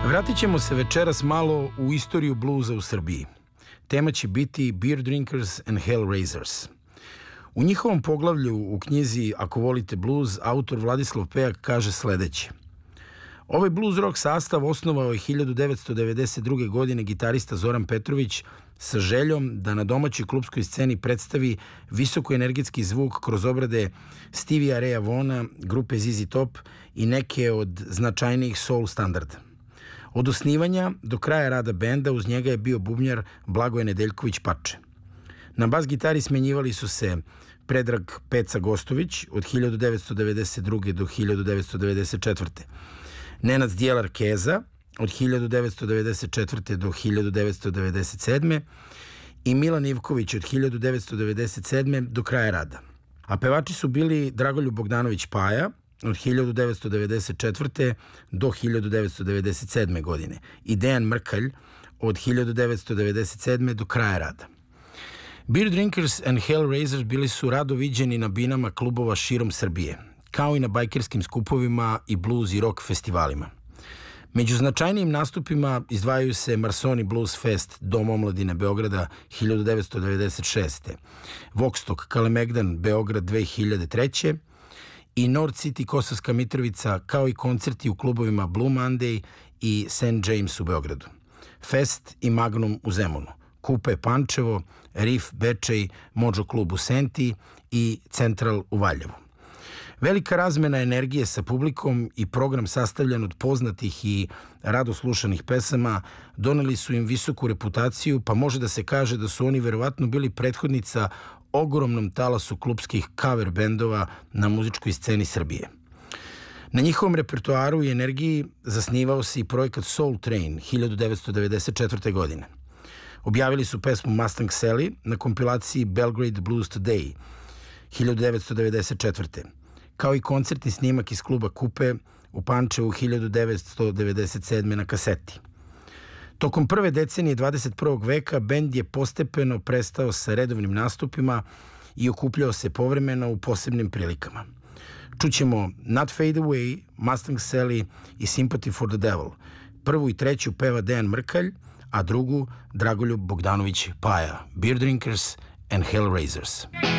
Vratit ćemo se večeras malo u istoriju bluza u Srbiji. Tema će biti Beer Drinkers and Hellraisers. U njihovom poglavlju u knjizi Ako volite bluz, autor Vladislav Pejak kaže sledeće. Ovaj blues rock sastav osnovao je 1992. godine gitarista Zoran Petrović sa željom da na domaćoj klupskoj sceni predstavi visokoenergetski zvuk kroz obrade Stevie Raya Vaughna, grupe ZZ Top i neke od značajnijih soul standarda. Od osnivanja do kraja rada benda uz njega je bio bubnjar Blagoje Nedeljković Pače. Na bas gitari smenjivali su se Predrag Peca Gostović od 1992. do 1994. Nenad Zdjelar Keza od 1994. do 1997. i Milan Ivković od 1997. do kraja rada. A pevači su bili Dragoljub Bogdanović Paja od 1994. do 1997. godine i Dejan Mrkalj od 1997. do kraja rada. Beer Drinkers and Hellraisers bili su rado viđeni na binama klubova širom Srbije, kao i na bajkerskim skupovima i blues i rock festivalima. Među značajnijim nastupima izdvajaju se Marsoni Blues Fest Dom omladine Beograda 1996. Voxtok Kalemegdan Beograd 2003. i North City Kosovska Mitrovica, kao i koncerti u klubovima Blue Monday i St. James u Beogradu, Fest i Magnum u Zemunu, Kupe Pančevo, Riff Bečej, Mojo klub u Senti i Central u Valjevu. Velika razmena energije sa publikom i program sastavljen od poznatih i rado slušanih pesama doneli su im visoku reputaciju, pa može da se kaže da su oni verovatno bili prethodnica ogromnom talasu klupskih cover bendova na muzičkoj sceni Srbije. Na njihovom repertoaru i energiji zasnivao se i projekat Soul Train 1994. godine. Objavili su pesmu Mustang Sally na kompilaciji Belgrade Blues Today 1994. kao i koncertni snimak iz kluba Kupe u Pančevu 1997. na kaseti. Tokom prve decenije 21. veka bend je postepeno prestao sa redovnim nastupima i okupljao se povremeno u posebnim prilikama. Čućemo Not Fade Away, Mustang Sally i Sympathy for the Devil. Prvu i treću peva Dejan Mrkalj, a drugu Dragoljub Bogdanović Paja. Beer Drinkers and Hellraisers.